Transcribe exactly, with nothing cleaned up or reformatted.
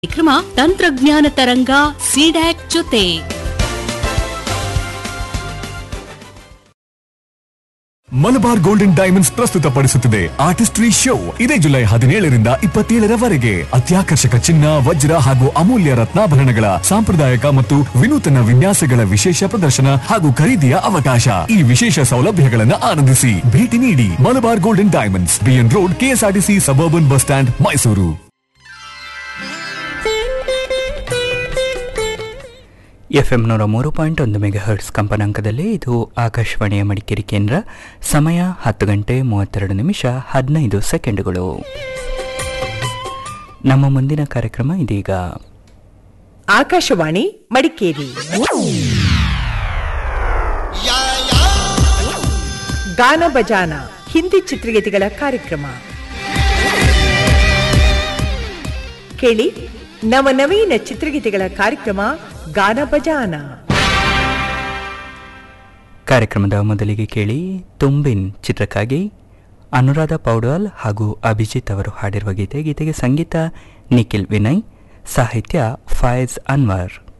ಕಾರ್ಯಕ್ರಮ ತಂತ್ರಜ್ಞಾನ ತರಂಗ ಸಿಡ್ಯಾಕ್ ಜೊತೆ Malabar golden diamonds ಪ್ರಸ್ತುತಪಡಿಸುತ್ತಿದೆ artistry show. ಇದೇ ಜುಲೈ ಹದಿನೇಳರಿಂದ ಇಪ್ಪತ್ತೇಳರವರೆಗೆ ಅತ್ಯಾಕರ್ಷಕ ಚಿನ್ನ, ವಜ್ರ ಹಾಗೂ ಅಮೂಲ್ಯ ರತ್ನಾಭರಣಗಳ ಸಾಂಪ್ರದಾಯಿಕ ಮತ್ತು ವಿನೂತನ ವಿನ್ಯಾಸಗಳ ವಿಶೇಷ ಪ್ರದರ್ಶನ ಹಾಗೂ ಖರೀದಿಯ ಅವಕಾಶ. ಈ ವಿಶೇಷ ಸೌಲಭ್ಯಗಳನ್ನು ಆನಂದಿಸಿ. ಭೇಟಿ ನೀಡಿ Malabar golden diamonds, B N road, KSRTC suburban bus stand, Mysuru. FM ನೂರ ಮೂರು ಪಾಯಿಂಟ್ ಒಂದು ಮೆಗಾ ಹರ್ಟ್ಸ್ ಕಂಪನಾಂಕದಲ್ಲಿ ಇದು ಆಕಾಶವಾಣಿಯ ಮಡಿಕೇರಿ ಕೇಂದ್ರ. ಸಮಯ ಹತ್ತು ಗಂಟೆ ಮೂವತ್ತೆರಡು ನಿಮಿಷ ಹದಿನೈದು ಸೆಕೆಂಡುಗಳು. ನಮ್ಮ ಮುಂದಿನ ಕಾರ್ಯಕ್ರಮ ಇದೀಗ. ಆಕಾಶವಾಣಿ ಮಡಿಕೇರಿ ಗಾನ ಬಜಾನ ಹಿಂದಿ ಚಿತ್ರಗೀತೆಗಳ ಕಾರ್ಯಕ್ರಮ ಕೇಳಿ. ನವನವೀನ ಚಿತ್ರಗೀತೆಗಳ ಕಾರ್ಯಕ್ರಮ ಗಾನ ಬಜಾನ. ಕಾರ್ಯಕ್ರಮದ ಮೊದಲಿಗೆ ಕೇಳಿ ತುಂಬಿನ್ ಚಿತ್ರಕ್ಕಾಗಿ ಅನುರಾಧ ಪೌಡ್ವಾಲ್ ಹಾಗೂ ಅಭಿಜಿತ್ ಅವರು ಹಾಡಿರುವ ಗೀತೆ. ಗೀತೆಗೆ ಸಂಗೀತ ನಿಖಿಲ್ ವಿನಯ್, ಸಾಹಿತ್ಯ ಫಾಯಜ್ ಅನ್ವರ್.